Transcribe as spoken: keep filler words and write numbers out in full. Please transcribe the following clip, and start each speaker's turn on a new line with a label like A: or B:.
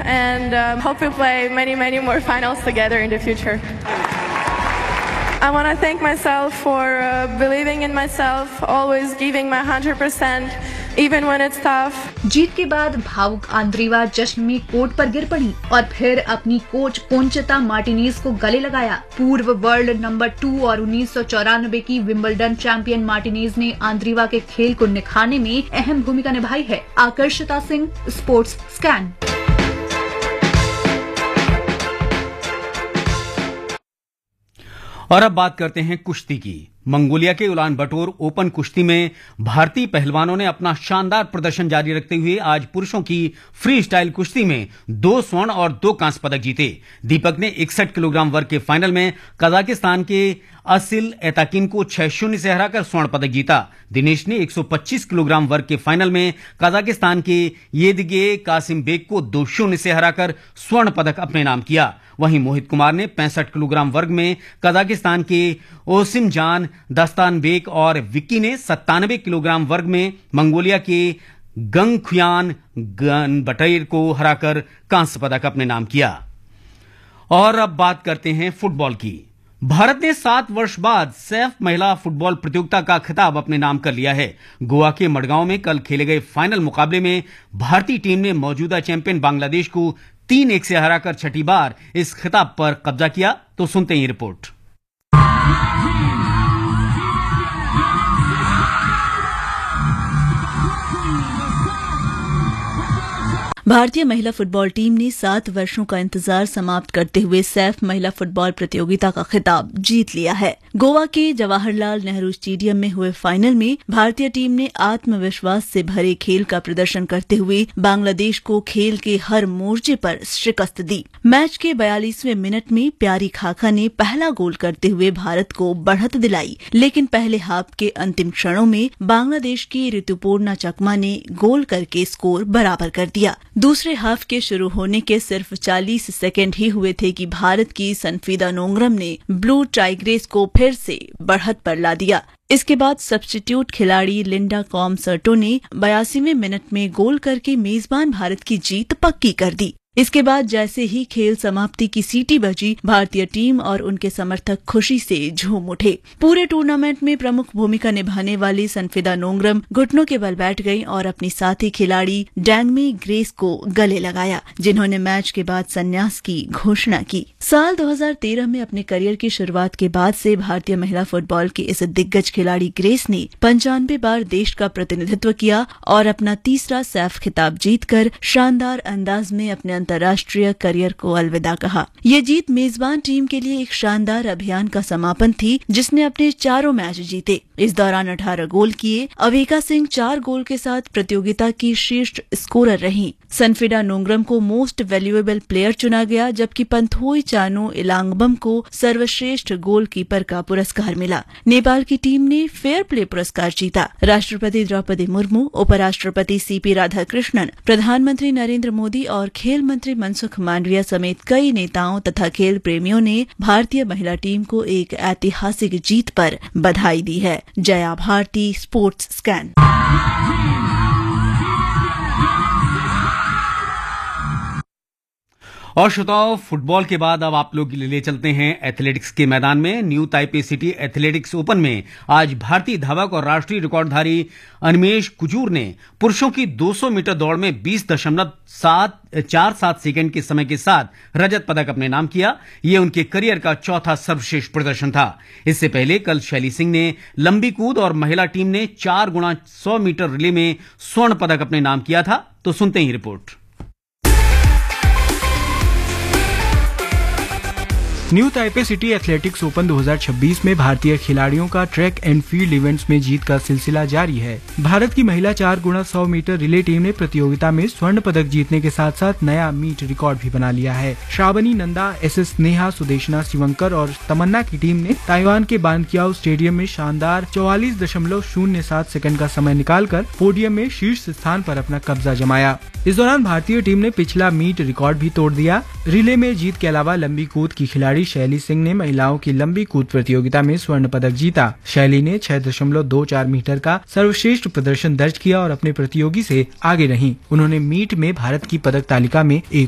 A: and um, hope we play many, many more finals together in the future. I want to thank myself for uh, believing in myself, always giving my one hundred percent, even when it's tough.
B: जीत के बाद भावुक आंद्रीवा जश्न में court पर गिर पड़ी और फिर अपनी कोच कोंचेता मार्टिनेज को गले लगाया। पूर्व वर्ल्ड नंबर टू और उन्नीस सौ चौरानबे की विंबलडन चैंपियन मार्टिनेज ने आंद्रीवा के खेल को निखारने में अहम भूमिका निभाई है। आकर्षिता सिंह, स्पोर्ट्स स्कैन।
C: और अब बात करते हैं कुश्ती की। मंगोलिया के उलान बटोर ओपन कुश्ती में भारतीय पहलवानों ने अपना शानदार प्रदर्शन जारी रखते हुए आज पुरुषों की फ्री स्टाइल कुश्ती में दो स्वर्ण और दो कांस्य पदक जीते। दीपक ने इकसठ किलोग्राम वर्ग के फाइनल में कजाकिस्तान के असिल एताकिन को छह शून्य से हराकर स्वर्ण पदक जीता। दिनेश ने एक सौ पच्चीस किलोग्राम वर्ग के फाइनल में कजाकिस्तान के येदगे कासिम बेग को दो शून्य से हराकर स्वर्ण पदक अपने नाम किया। वहीं मोहित कुमार ने पैंसठ किलोग्राम वर्ग में कजाकिस्तान के ओसिमजान दस्तानबेक और विक्की ने सत्तानवे किलोग्राम वर्ग में मंगोलिया के गंगखुयान गनबटेर को हराकर कांस्य पदक अपने नाम किया। और अब बात करते हैं फुटबॉल की। भारत ने सात वर्ष बाद सैफ महिला फुटबॉल प्रतियोगिता का खिताब अपने नाम कर लिया है। गोवा के मडगांव में कल खेले गए फाइनल मुकाबले में भारतीय टीम ने मौजूदा चैंपियन बांग्लादेश को तीन एक से हराकर छठी बार इस खिताब पर कब्जा किया। तो सुनते हैं रिपोर्ट।
D: भारतीय महिला फुटबॉल टीम ने सात वर्षों का इंतजार समाप्त करते हुए सैफ महिला फुटबॉल प्रतियोगिता का खिताब जीत लिया है। गोवा के जवाहरलाल नेहरू स्टेडियम में हुए फाइनल में भारतीय टीम ने आत्मविश्वास से भरे खेल का प्रदर्शन करते हुए बांग्लादेश को खेल के हर मोर्चे पर शिकस्त दी। मैच के बयालीसवें मिनट में प्यारी खाका ने पहला गोल करते हुए भारत को बढ़त दिलाई, लेकिन पहले हाफ के अंतिम क्षणों में बांग्लादेश की ऋतुपूर्णा चकमा ने गोल करके स्कोर बराबर कर दिया। दूसरे हाफ के शुरू होने के सिर्फ चालीस सेकेंड ही हुए थे कि भारत की सनफीदा नोंगरम ने ब्लू टाइग्रेस को फिर से बढ़त पर ला दिया। इसके बाद सब्स्टिट्यूट खिलाड़ी लिंडा कॉमसर्टो ने बयासीवें मिनट में गोल करके मेजबान भारत की जीत पक्की कर दी। इसके बाद जैसे ही खेल समाप्ति की सीटी बजी, भारतीय टीम और उनके समर्थक खुशी से झूम उठे। पूरे टूर्नामेंट में प्रमुख भूमिका निभाने वाली सनफीदा नोंगरम घुटनों के बल बैठ गईं और अपनी साथी खिलाड़ी डैंगमी ग्रेस को गले लगाया, जिन्होंने मैच के बाद संन्यास की घोषणा की। साल दो हज़ार तेरह में अपने करियर की शुरुआत के बाद से भारतीय महिला फुटबॉल की इस दिग्गज खिलाड़ी ग्रेस ने पंचानवे बार देश का प्रतिनिधित्व किया और अपना तीसरा सैफ खिताब जीतकर शानदार अंदाज में अपने अंतर्राष्ट्रीय करियर को अलविदा कहा। ये जीत मेजबान टीम के लिए एक शानदार अभियान का समापन थी, जिसने अपने चारों मैच जीते। इस दौरान अठारह गोल किए। अवेका सिंह चार गोल के साथ प्रतियोगिता की शीर्ष स्कोरर रहीं। सनफीदा नोंगरम को मोस्ट वैल्यूएबल प्लेयर चुना गया, जबकि पंथोई चानो इलांगबम को सर्वश्रेष्ठ गोलकीपर का पुरस्कार मिला। नेपाल की टीम ने फेयर प्ले पुरस्कार जीता। राष्ट्रपति द्रौपदी मुर्मू, उपराष्ट्रपति सीपी राधाकृष्णन, प्रधानमंत्री नरेंद्र मोदी और खेल मंत्री मनसुख मांडविया समेत कई नेताओं तथा खेल प्रेमियों ने भारतीय महिला टीम को एक ऐतिहासिक जीत पर बधाई दी है। Jaya Bharti, sports scan.
C: और श्रोताओं, फुटबॉल के बाद अब आप लोग ले चलते हैं एथलेटिक्स के मैदान में। New Taipei city athletics open में आज भारतीय धावक और राष्ट्रीय रिकॉर्डधारी अनिमेश कुजूर ने पुरुषों की दो सौ मीटर दौड़ में बीस दशमलव सात चार सात सेकेंड के समय के साथ रजत पदक अपने नाम किया। ये उनके करियर का चौथा सर्वश्रेष्ठ प्रदर्शन था। इससे पहले कल शैली सिंह ने लंबी कूद और महिला टीम ने चार गुणा सौ मीटर रिले में स्वर्ण पदक अपने नाम किया था। तो सुनते ही report.
E: New Taipei city athletics open दो हज़ार छब्बीस में भारतीय खिलाड़ियों का ट्रैक एंड फील्ड इवेंट्स में जीत का सिलसिला जारी है। भारत की महिला चार गुणा सौ मीटर रिले टीम ने प्रतियोगिता में स्वर्ण पदक जीतने के साथ साथ नया मीट रिकॉर्ड भी बना लिया है। श्रावणी नंदा, एस एस नेहा, सुदेशना शिवंकर और तमन्ना की टीम ने ताइवान के बानकियाओ स्टेडियम में शानदार चौवालीस दशमलव शून्य सात सेकंड का समय निकालकर पोडियम में शीर्ष स्थान पर अपना कब्जा जमाया। इस दौरान भारतीय टीम ने पिछला मीट रिकॉर्ड भी तोड़ दिया। रिले में जीत के अलावा लंबी कूद की खिलाड़ी शैली सिंह ने महिलाओं की लंबी कूद प्रतियोगिता में स्वर्ण पदक जीता। शैली ने छह दशमलव दो चार मीटर का सर्वश्रेष्ठ प्रदर्शन दर्ज किया और अपने प्रतियोगी से आगे रहीं। उन्होंने मीट में भारत की पदक तालिका में एक